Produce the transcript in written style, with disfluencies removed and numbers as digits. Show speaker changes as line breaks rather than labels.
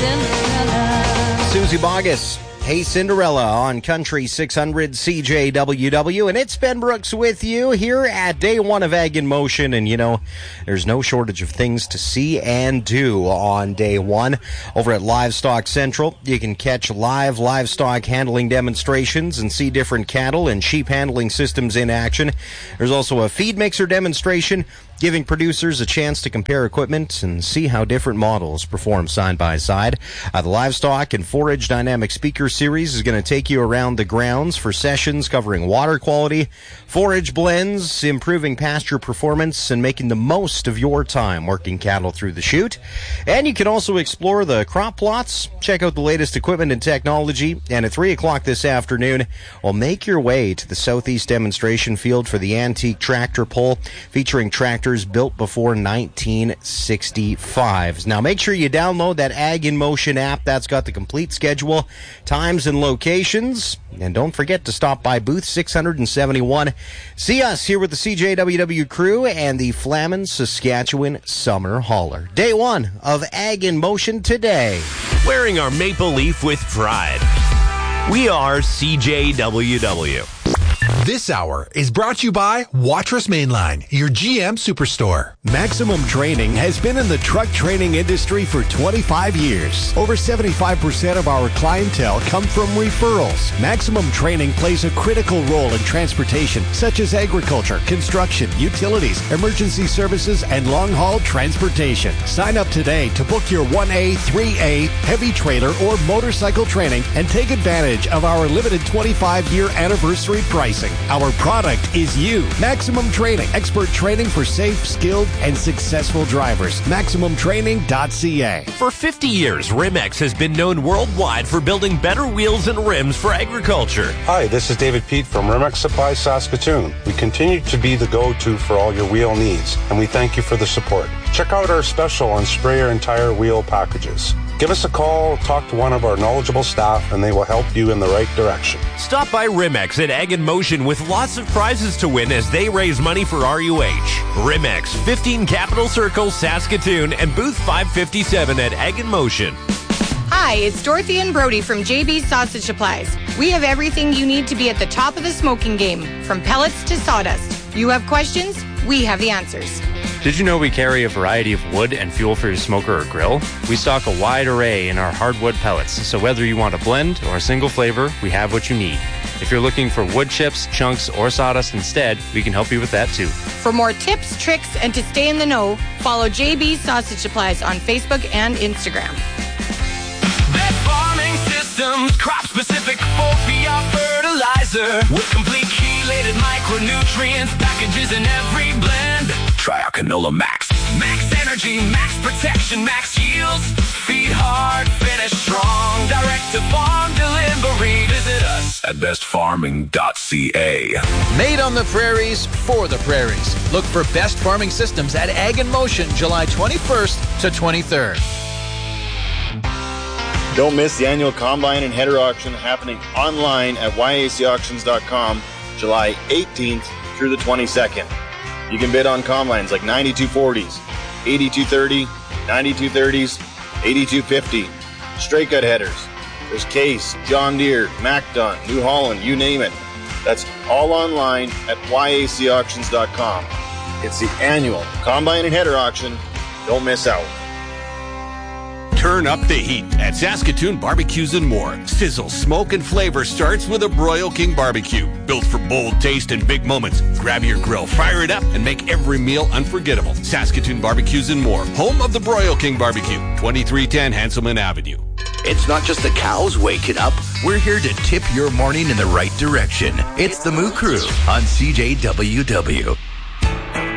Cinderella.
Susie Bogus. Hey Cinderella on Country 600 CJWW, and it's Ben Brooks with you here at day one of Ag in Motion, and you know, there's no shortage of things to see and do on day one. Over at Livestock Central, you can catch live livestock handling demonstrations and see different cattle and sheep handling systems in action. There's also a feed mixer demonstration, giving producers a chance to compare equipment and see how different models perform side by side. The Livestock and Forage Dynamic Speaker Series is going to take you around the grounds for sessions covering water quality, forage blends, improving pasture performance, and making the most of your time working cattle through the chute. And you can also explore the crop plots, check out the latest equipment and technology, and at 3 o'clock this afternoon, we'll make your way to the Southeast Demonstration Field for the Antique Tractor Pull, featuring tractors built before 1965. Now make sure you download that Ag in Motion app. That's got the complete schedule, times and locations. And don't forget to stop by booth 671. See us here with the CJWW crew and the Flamin Saskatchewan Summer Hauler. Day one of Ag in Motion today.
Wearing our maple leaf with pride. We are CJWW.
This hour is brought to you by Watrous Mainline, your GM Superstore.
Maximum Training has been in the truck training industry for 25 years. Over 75% of our clientele come from referrals. Maximum Training plays a critical role in transportation, such as agriculture, construction, utilities, emergency services, and long-haul transportation. Sign up today to book your 1A, 3A, heavy trailer, or motorcycle training and take advantage of our limited 25-year anniversary pricing. Our product is you. Maximum Training. Expert training for safe, skilled, and successful drivers. MaximumTraining.ca.
For 50 years, Rimex has been known worldwide for building better wheels and rims for agriculture.
Hi, this is David Pete from Rimex Supply Saskatoon. We continue to be the go-to for all your wheel needs, and we thank you for the support. Check out our special on sprayer and tire wheel packages. Give us a call, talk to one of our knowledgeable staff, and they will help you in the right direction.
Stop by Rimex at Ag in Motion with lots of prizes to win as they raise money for RUH. Rimex, 15 Capital Circle, Saskatoon, and booth 557 at Ag in Motion.
Hi, it's Dorothy and Brody from JB's Sausage Supplies. We have everything you need to be at the top of the smoking game, from pellets to sawdust. You have questions? We have the answers.
Did you know we carry a variety of wood and fuel for your smoker or grill? We stock a wide array in our hardwood pellets, so whether you want a blend or a single flavor, we have what you need. If you're looking for wood chips, chunks, or sawdust instead, we can help you with that too.
For more tips, tricks, and to stay in the know, follow JB's Sausage Supplies on Facebook and Instagram.
Best farming systems, crop-specific 4PR fertilizer with complete chelated micronutrients, packages in every blend. Try our Canola Max. Max energy, max protection, max yields. Feed hard, finish strong. Direct to farm delivery. Visit us at bestfarming.ca.
Made on the prairies, for the prairies. Look for Best Farming Systems at Ag in Motion, July 21st to 23rd.
Don't miss the annual Combine and Header Auction happening online at yacauctions.com, July 18th through the 22nd. You can bid on combines like 9240s, 8230, 9230s, 8250, straight cut headers. There's Case, John Deere, MacDon, New Holland, you name it. That's all online at yacauctions.com. It's the annual Combine and Header Auction. Don't miss out.
Turn up the heat at Saskatoon Barbecues and More. Sizzle, smoke, and flavor starts with a Broil King barbecue. Built for bold taste and big moments. Grab your grill, fire it up, and make every meal unforgettable. Saskatoon Barbecues and More. Home of the Broil King barbecue. 2310 Hanselman Avenue.
It's not just the cows waking up. We're here to tip your morning in the right direction. It's the Moo Crew on CJWW.